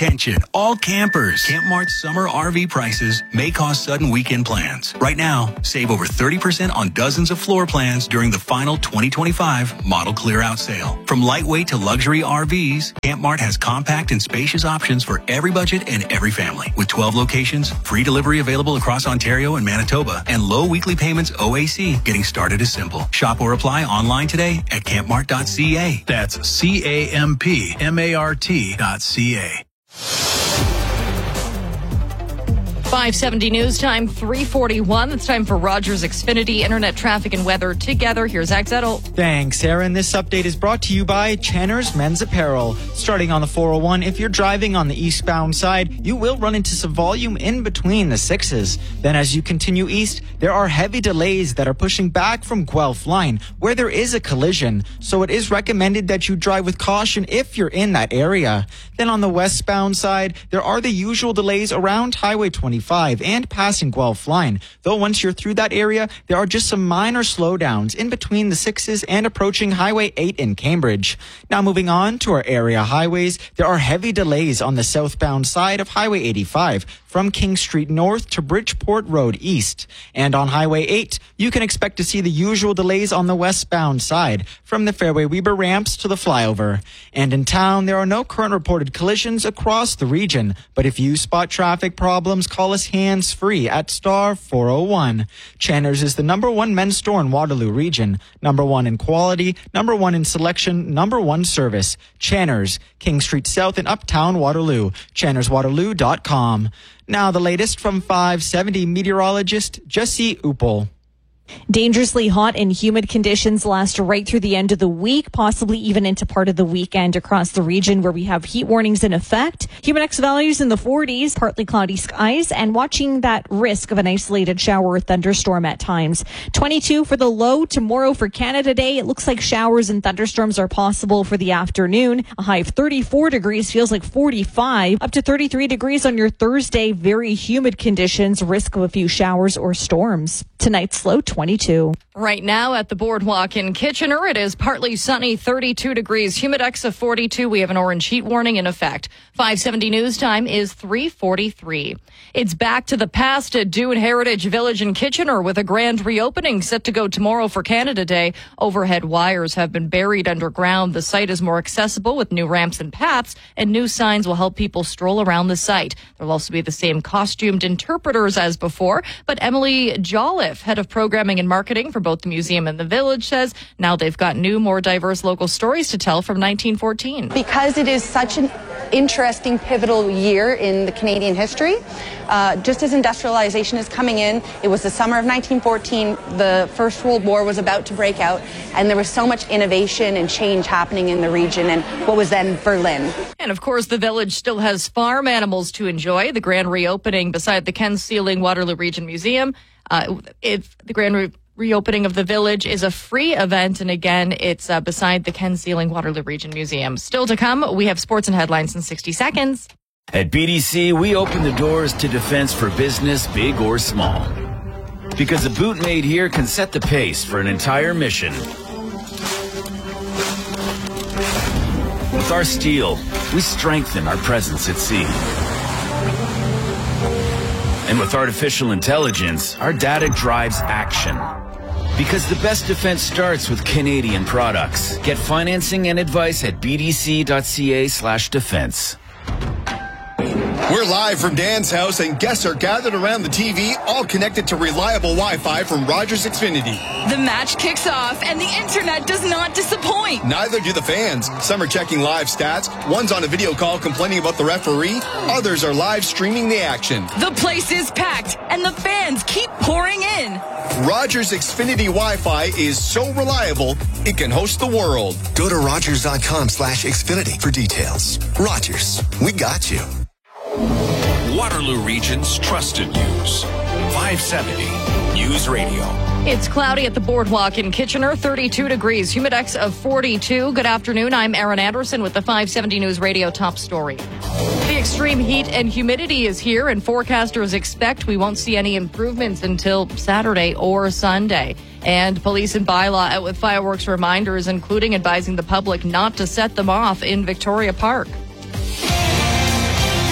Attention, all campers. Camp Mart's summer RV prices may cause sudden weekend plans. Right now, save over 30% on dozens of floor plans during the final 2025 model clear-out sale. From lightweight to luxury RVs, Camp Mart has compact and spacious options for every budget and every family. With 12 locations, free delivery available across Ontario and Manitoba, and low weekly payments OAC. Getting started is simple. Shop or apply online today at campmart.ca. That's CAMPMART.ca. 570 News Time, 3:41. It's time for Rogers Xfinity Internet Traffic and Weather together. Here's Zach Zettel. Thanks, Aaron. This update is brought to you by Channer's Men's Apparel. Starting on the 401, if you're driving on the eastbound side, you will run into some volume in between the sixes. Then as you continue east, there are heavy delays that are pushing back from Guelph Line, where there is a collision. So it is recommended that you drive with caution if you're in that area. Then on the westbound side, there are the usual delays around Highway 25 and passing Guelph Line. Though once you're through that area, there are just some minor slowdowns in between the sixes and approaching Highway 8 in Cambridge. Now moving on to our area highways, there are heavy delays on the southbound side of Highway 85 from King Street North to Bridgeport Road East. And on Highway 8, you can expect to see the usual delays on the westbound side from the Fairway Weber ramps to the flyover. And in town, there are no current reported collisions across the region. But if you spot traffic problems, call us hands-free at star 401. Channer's is the #1 men's store in Waterloo region. #1 in quality, #1 in selection, #1 service. Channer's, King Street South in Uptown Waterloo. ChannersWaterloo.com. Now the latest from 570 meteorologist Jesse Uppel. Dangerously hot and humid conditions last right through the end of the week, possibly even into part of the weekend across the region where we have heat warnings in effect. Humidex values in the 40s, partly cloudy skies, and watching that risk of an isolated shower or thunderstorm at times. 22 for the low tomorrow for Canada Day. It looks like showers and thunderstorms are possible for the afternoon. A high of 34 degrees feels like 45. Up to 33 degrees on your Thursday. Very humid conditions, risk of a few showers or storms. Tonight's low 22. Right now at the Boardwalk in Kitchener, it is partly sunny, 32 degrees, humidex of 42. We have an orange heat warning in effect. 570 News Time is 3:43. It's back to the past at Dune Heritage Village in Kitchener with a grand reopening set to go tomorrow for Canada Day. Overhead wires have been buried underground. The site is more accessible with new ramps and paths, and new signs will help people stroll around the site. There will also be the same costumed interpreters as before, but Emily Jolliffe, head of programming and marketing for both the museum and the village, says now they've got new, more diverse local stories to tell from 1914. Because it is such an interesting, pivotal year in the Canadian history. Just as industrialization is coming in, it was the summer of 1914, the First World War was about to break out, and there was so much innovation and change happening in the region and what was then Berlin. And of course, the village still has farm animals to enjoy. The grand reopening beside the Ken Sealing Waterloo Region Museum. The grand reopening of the village is a free event, and again, it's beside the Ken Sealing Waterloo Region Museum. Still to come, we have sports and headlines in 60 seconds. At BDC, we open the doors to defense for business, big or small. Because a boot made here can set the pace for an entire mission. With our steel, we strengthen our presence at sea. And with artificial intelligence, our data drives action. Because the best defense starts with Canadian products. Get financing and advice at bdc.ca/defense. We're live from Dan's house, and guests are gathered around the TV, all connected to reliable Wi-Fi from Rogers Xfinity. The match kicks off, and the internet does not disappoint. Neither do the fans. Some are checking live stats. One's on a video call complaining about the referee. Others are live streaming the action. The place is packed, and the fans keep pouring in. Rogers Xfinity Wi-Fi is so reliable, it can host the world. Go to Rogers.com/Xfinity for details. Rogers, we got you. Waterloo Region's trusted news. 570 News Radio. It's cloudy at the Boardwalk in Kitchener, 32 degrees, humidex of 42. Good afternoon. I'm Aaron Anderson with the 570 News Radio top story. The extreme heat and humidity is here, and forecasters expect we won't see any improvements until Saturday or Sunday. And police and bylaw out with fireworks reminders, including advising the public not to set them off in Victoria Park.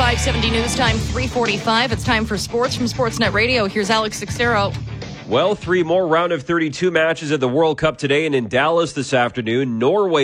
570 News Time, 3:45. It's time for sports from Sportsnet Radio. Here's Alex Sixero. Well, 3 more round of 32 matches at the World Cup today and in Dallas this afternoon. Norway